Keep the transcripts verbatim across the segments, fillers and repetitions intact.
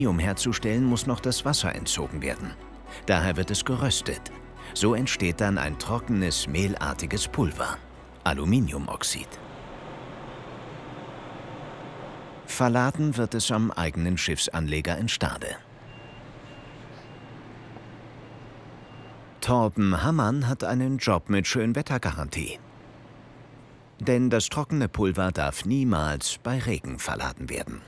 Um herzustellen, muss noch das Wasser entzogen werden. Daher wird es geröstet. So entsteht dann ein trockenes, mehlartiges Pulver, Aluminiumoxid. Verladen wird es am eigenen Schiffsanleger in Stade. Torben Hammann hat einen Job mit Schönwettergarantie. Denn das trockene Pulver darf niemals bei Regen verladen werden.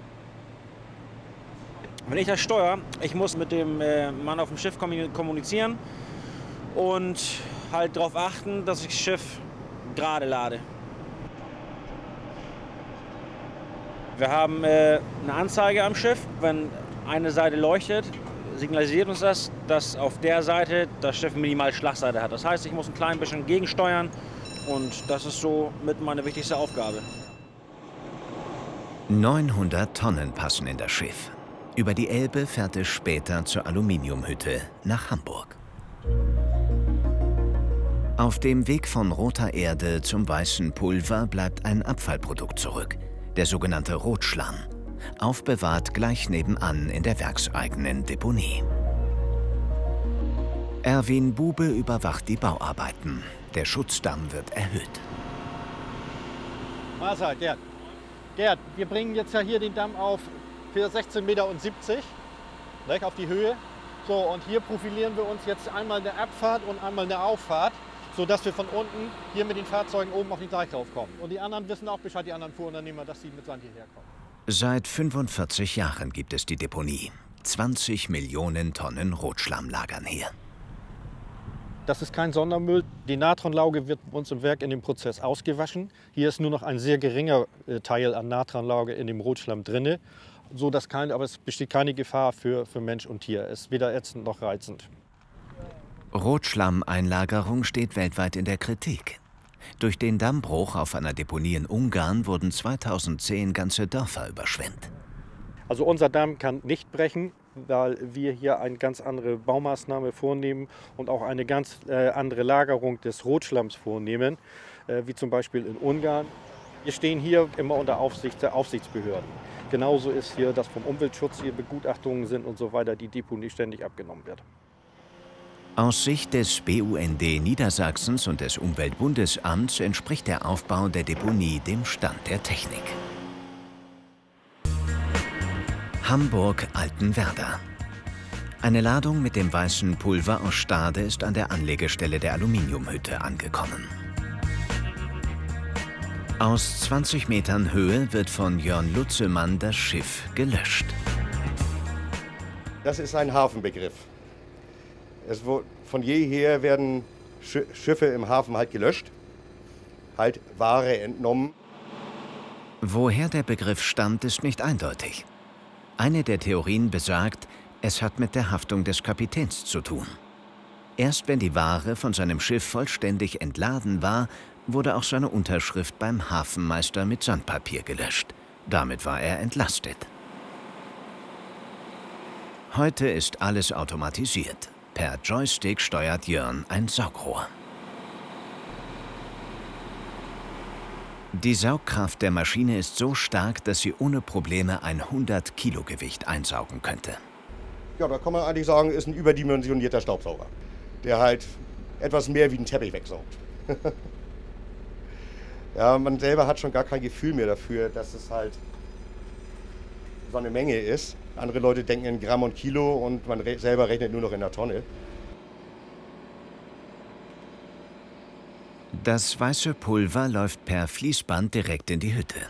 Wenn ich das steuere, ich muss mit dem äh, Mann auf dem Schiff kommunizieren und halt darauf achten, dass ich das Schiff gerade lade. Wir haben äh, eine Anzeige am Schiff. Wenn eine Seite leuchtet, signalisiert uns das, dass auf der Seite das Schiff minimal Schlagseite hat. Das heißt, ich muss ein klein bisschen gegensteuern und das ist so mit meine wichtigste Aufgabe. neunhundert Tonnen passen in das Schiff. Über die Elbe fährt es später zur Aluminiumhütte nach Hamburg. Auf dem Weg von roter Erde zum weißen Pulver bleibt ein Abfallprodukt zurück, der sogenannte Rotschlamm, aufbewahrt gleich nebenan in der werkseigenen Deponie. Erwin Bube überwacht die Bauarbeiten. Der Schutzdamm wird erhöht. Mahlzeit, Gerd. Gerd, wir bringen jetzt ja hier den Damm auf für sechzehn Meter siebzig ne, auf die Höhe. So, und hier profilieren wir uns jetzt einmal eine Abfahrt und einmal eine Auffahrt, sodass wir von unten hier mit den Fahrzeugen oben auf den Deich raufkommen. Und die anderen wissen auch Bescheid, die anderen Fuhrunternehmer, dass sie mit Sand hierher kommen. Seit fünfundvierzig Jahren gibt es die Deponie. zwanzig Millionen Tonnen Rotschlamm lagern hier. Das ist kein Sondermüll. Die Natronlauge wird bei uns im Werk in dem Prozess ausgewaschen. Hier ist nur noch ein sehr geringer Teil an Natronlauge in dem Rotschlamm drin. So dass kein, aber es besteht keine Gefahr für, für Mensch und Tier. Es ist weder ätzend noch reizend. Rotschlammeinlagerung steht weltweit in der Kritik. Durch den Dammbruch auf einer Deponie in Ungarn wurden zweitausendzehn ganze Dörfer überschwemmt. Also unser Damm kann nicht brechen, weil wir hier eine ganz andere Baumaßnahme vornehmen und auch eine ganz äh, andere Lagerung des Rotschlamms vornehmen, äh, wie zum Beispiel in Ungarn. Wir stehen hier immer unter Aufsicht der Aufsichtsbehörden. Genauso ist hier, dass vom Umweltschutz hier Begutachtungen sind und so weiter, die Deponie ständig abgenommen wird. Aus Sicht des B U N D Niedersachsens und des Umweltbundesamts entspricht der Aufbau der Deponie dem Stand der Technik. Hamburg-Altenwerder. Eine Ladung mit dem weißen Pulver aus Stade ist an der Anlegestelle der Aluminiumhütte angekommen. Aus zwanzig Metern Höhe wird von Jörn Lutzemann das Schiff gelöscht. Das ist ein Hafenbegriff. Es wurde, von jeher werden Schiffe im Hafen halt gelöscht, halt Ware entnommen. Woher der Begriff stammt, ist nicht eindeutig. Eine der Theorien besagt, es hat mit der Haftung des Kapitäns zu tun. Erst wenn die Ware von seinem Schiff vollständig entladen war, wurde auch seine Unterschrift beim Hafenmeister mit Sandpapier gelöscht. Damit war er entlastet. Heute ist alles automatisiert. Per Joystick steuert Jörn ein Saugrohr. Die Saugkraft der Maschine ist so stark, dass sie ohne Probleme ein hundert Kilo Gewicht einsaugen könnte. Ja, da kann man eigentlich sagen, ist ein überdimensionierter Staubsauger, der halt etwas mehr wie einen Teppich wegsaugt. Ja, man selber hat schon gar kein Gefühl mehr dafür, dass es halt so eine Menge ist. Andere Leute denken in Gramm und Kilo und man re selber rechnet nur noch in der Tonne. Das weiße Pulver läuft per Fließband direkt in die Hütte.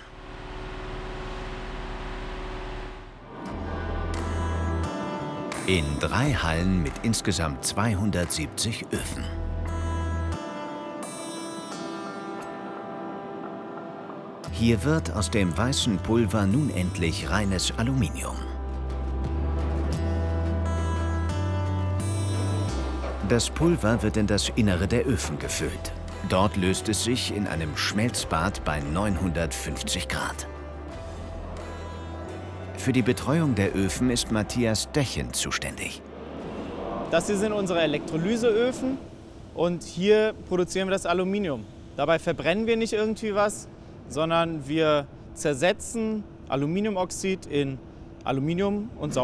In drei Hallen mit insgesamt zweihundertsiebzig Öfen. Hier wird aus dem weißen Pulver nun endlich reines Aluminium. Das Pulver wird in das Innere der Öfen gefüllt. Dort löst es sich in einem Schmelzbad bei neunhundertfünfzig Grad. Für die Betreuung der Öfen ist Matthias Dechen zuständig. Das hier sind unsere Elektrolyseöfen und hier produzieren wir das Aluminium. Dabei verbrennen wir nicht irgendwie was, sondern wir zersetzen Aluminiumoxid in Aluminium und Sauerstoff.